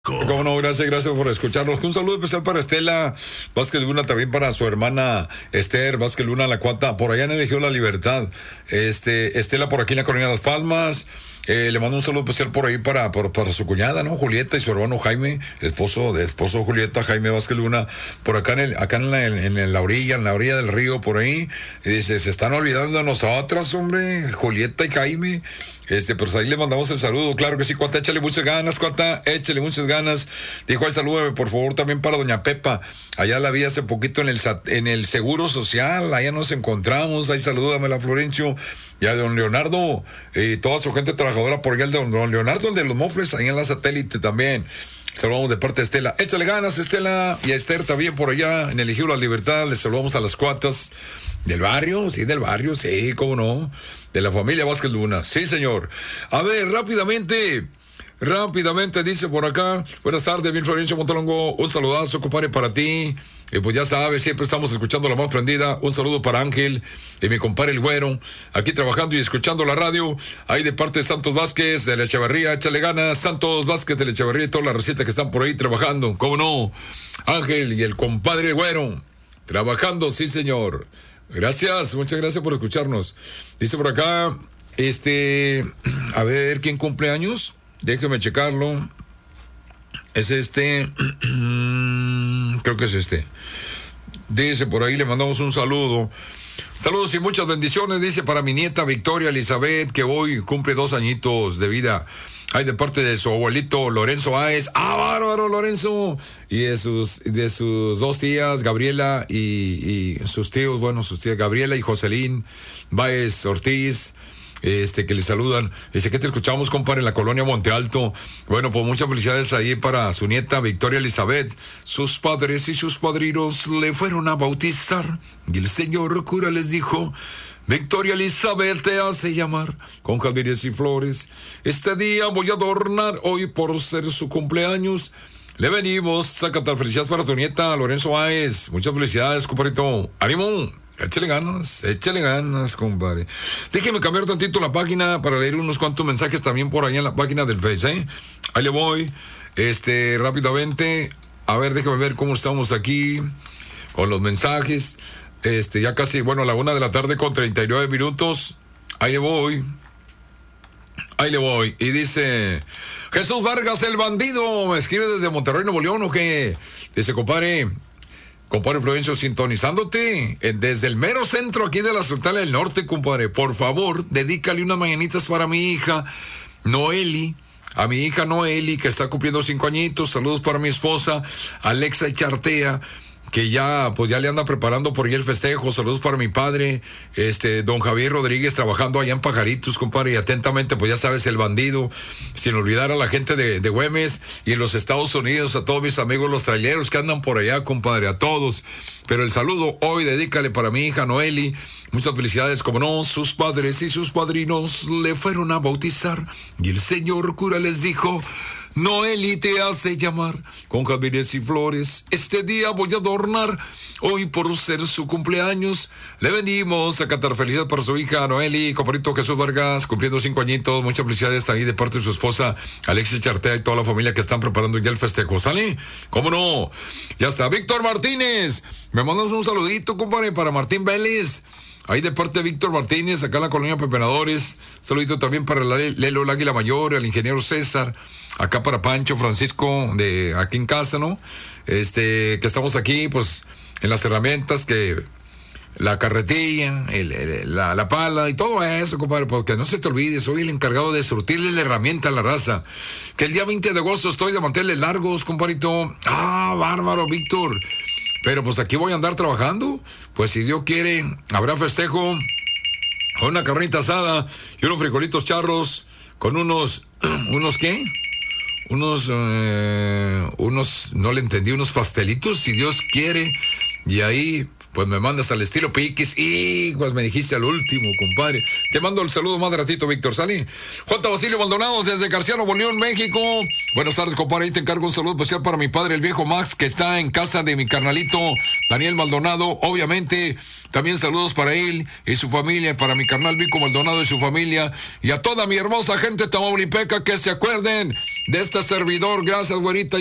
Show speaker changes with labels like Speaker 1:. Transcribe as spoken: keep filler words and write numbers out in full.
Speaker 1: Cómo no, gracias, gracias por escucharnos. Un saludo especial para Estela Vázquez Luna, también para su hermana Esther Vázquez Luna, la cuata, por allá en el Ejido La Libertad. Este, Estela por aquí en la Colonia Las Palmas. Eh, le mando un saludo especial por ahí para, por, para su cuñada, ¿no? Julieta y su hermano Jaime, esposo de esposo de Julieta, Jaime Vázquez Luna, por acá en el, acá en la, en, en la orilla, en la orilla del río, por ahí. Y dice, se están olvidando de nosotras, hombre, Julieta y Jaime. Este, pues ahí le mandamos el saludo, claro que sí, cuata, échale muchas ganas, cuata, échale muchas ganas. Dijo, ay, salúdame, por favor, también para doña Pepa. Allá la vi hace poquito en el en el Seguro Social, allá nos encontramos, ahí salúdamela, Florencio, y a don Leonardo, y eh, toda su gente trabajadora por allá, el de don Leonardo, el de los mofles, ahí en la Satélite también. Saludamos de parte de Estela. Échale ganas, Estela, y a Esther también por allá, en el Ejido La Libertad. Les saludamos a las cuatas del barrio, sí, del barrio, sí, cómo no. De la familia Vázquez Luna, sí, señor. A ver, rápidamente, rápidamente, dice por acá. Buenas tardes, bien Florencio Montalongo. Un saludazo, compadre, para ti. Y pues ya sabes, siempre estamos escuchando la más prendida. Un saludo para Ángel y mi compadre el Güero, aquí trabajando y escuchando la radio. Ahí de parte de Santos Vázquez de la Echeverría, échale ganas, Santos Vázquez de la Echeverría y toda la receta que están por ahí trabajando. ¿Cómo no? Ángel y el compadre el Güero, trabajando, sí, señor. Gracias, muchas gracias por escucharnos. Dice por acá, este, a ver, ¿quién cumple años? Déjeme checarlo. Es este, creo que es este. Dice por ahí, le mandamos un saludo. Saludos y muchas bendiciones, dice, para mi nieta Victoria Elizabeth, que hoy cumple dos añitos de vida. Ay, de parte de su abuelito Lorenzo Áez. ¡Ah, bárbaro, Lorenzo! Y de sus, de sus dos tías, Gabriela y, y sus tíos, bueno, sus tías Gabriela y Jocelyn Báez Ortiz, este, que le saludan. Dice que te escuchamos, compadre, en la colonia Monte Alto. Bueno, pues muchas felicidades ahí para su nieta Victoria Elizabeth. Sus padres y sus padrinos le fueron a bautizar y el señor cura les dijo: Victoria Elizabeth te hace llamar con jazmines y flores. Este día voy a adornar, hoy por ser su cumpleaños. Le venimos a cantar felicidades para tu nieta Lorenzo Áez. Muchas felicidades, compadrito. ¡Ánimo! Échale ganas, échale ganas, compadre. Déjeme cambiar tantito la página para leer unos cuantos mensajes también por ahí en la página del Face, ¿eh? Ahí le voy, este, rápidamente. A ver, déjame ver cómo estamos aquí con los mensajes. Este, ya casi, bueno, a la una de la tarde con treinta y nueve minutos. Ahí le voy. Ahí le voy. Y dice, Jesús Vargas, el bandido, me escribe desde Monterrey, Nuevo León, ¿o qué? Dice, compadre, compadre Florencio, sintonizándote desde el mero centro aquí de la Sultana del Norte, compadre. Por favor, dedícale unas mañanitas para mi hija Noeli, a mi hija Noeli, que está cumpliendo cinco añitos. Saludos para mi esposa Alexa Echartea, que ya, pues ya le anda preparando por ahí el festejo. Saludos para mi padre, este, don Javier Rodríguez, trabajando allá en Pajaritos, compadre, y atentamente, pues ya sabes, el bandido, sin olvidar a la gente de, de Güemes y en los Estados Unidos, a todos mis amigos los traileros que andan por allá, compadre, a todos. Pero el saludo hoy, dedícale para mi hija Noeli. Muchas felicidades, como no, sus padres y sus padrinos le fueron a bautizar y el señor cura les dijo: Noeli te hace llamar con jazmines y flores. Este día voy a adornar, hoy por ser su cumpleaños. Le venimos a cantar felicidades para su hija Noeli, compadrito Jesús Vargas, cumpliendo cinco añitos. Muchas felicidades también de parte de su esposa Alexis Chartea y toda la familia que están preparando ya el festejo. ¿Sale? ¿Cómo no? Ya está. Víctor Martínez, me mandas un saludito, compadre, para Martín Vélez. Ahí de parte de Víctor Martínez, acá en la colonia Pepenadores. Saludito también para Lelo, el Águila Mayor, el ingeniero César. Acá para Pancho Francisco, de aquí en casa, ¿no? Este, que estamos aquí, pues, en las herramientas, que la carretilla, el, el, la, la pala y todo eso, compadre, porque no se te olvide, soy el encargado de surtirle la herramienta a la raza. Que el día veinte de agosto estoy de manteles largos, compadrito. Ah, bárbaro, Víctor. Pero pues aquí voy a andar trabajando. Pues si Dios quiere, habrá festejo, una carnita asada y unos frijolitos charros con unos, ¿unos qué? Unos, eh, unos, no le entendí, unos pastelitos, si Dios quiere. Y ahí, pues me mandas al estilo Piquis. Y pues me dijiste al último, compadre. Te mando el saludo más de ratito, Víctor. Salí. J. Basilio Maldonado desde García, Nuevo León, México. Buenas tardes, compadre. Ahí te encargo un saludo especial para mi padre, el viejo Max, que está en casa de mi carnalito Daniel Maldonado. Obviamente, también saludos para él y su familia, para mi carnal Vico Maldonado y su familia, y a toda mi hermosa gente tamaulipeca que se acuerden de este servidor. Gracias, güerita.